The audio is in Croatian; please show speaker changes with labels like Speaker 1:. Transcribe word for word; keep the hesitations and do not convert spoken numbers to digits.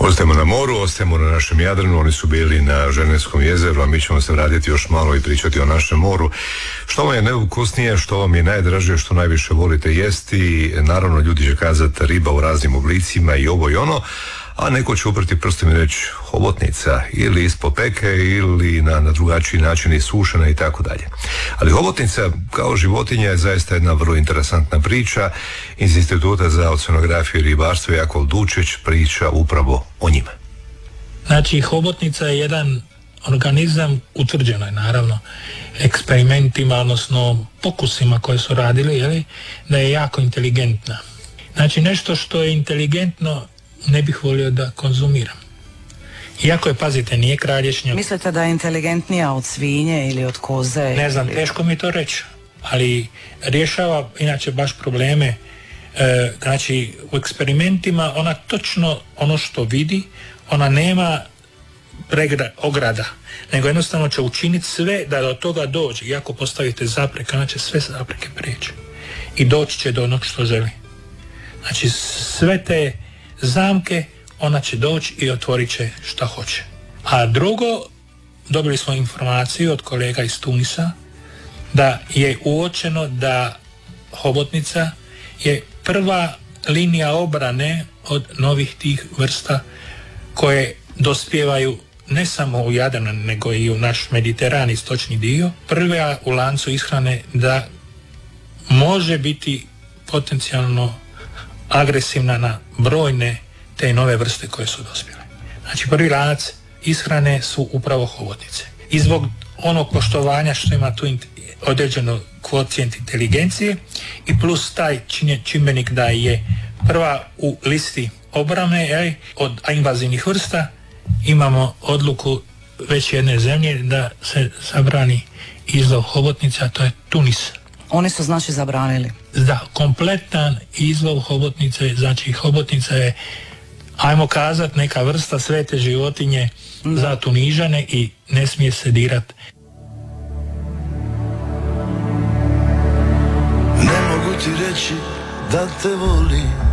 Speaker 1: Ostajemo na moru, ostajemo na našem Jadranu, oni su bili na Ženevskom jezeru, a mi ćemo se vratiti još malo i pričati o našem moru. Što vam je najukusnije, što vam je najdraže, što najviše volite jesti? Naravno, ljudi će kazati riba u raznim oblicima i ovo i ono, a neko će uprti prstom i reći hobotnica ili ispod peke ili na, na drugačiji način isušena i tako dalje. Ali hobotnica kao životinja je zaista jedna vrlo interesantna priča. Iz Instituta za oceanografiju i ribarstvo Jakov Dučić priča upravo o njima.
Speaker 2: Znači, hobotnica je jedan organizam, utvrđeno je naravno eksperimentima, odnosno pokusima koje su radili, jeli, da je jako inteligentna. Znači, nešto što je inteligentno ne bih volio da konzumiram. Iako je, pazite, nije kralješnja.
Speaker 3: Mislite da je inteligentnija od svinje ili od koze?
Speaker 2: Ne znam,
Speaker 3: ili...
Speaker 2: teško mi to reći. Ali rješava inače baš probleme. E, znači, u eksperimentima ona točno ono što vidi, ona nema pregra, ograda, nego jednostavno će učiniti sve da do toga dođe. Iako postavite zapreke, ona će sve zapreke prijeći. I doći će do onog što želi. Znači, sve te zamke ona će doći i otvorit će šta hoće. A drugo, dobili smo informaciju od kolega iz Tunisa da je uočeno da hobotnica je prva linija obrane od novih tih vrsta koje dospijevaju ne samo u Jadran, nego i u naš Mediteran, istočni dio. Prva u lancu ishrane da može biti potencijalno agresivna na brojne te nove vrste koje su dospjele. Znači, prvi lanac ishrane su upravo hobotnice. I zbog onog poštovanja što ima tu određeno kvocijent inteligencije i plus taj čimbenik da je prva u listi obrane, jel, od invazivnih vrsta, imamo odluku već jedne zemlje da se zabrani izlov hobotnica, a to je Tunis.
Speaker 3: Oni su znači zabranili?
Speaker 2: Da, kompletan izlov hobotnice, znači hobotnica je, ajmo kazat, neka vrsta svete životinje da. Za Tunižane i ne smije se dirat.
Speaker 4: Ne mogu ti reći da te volim,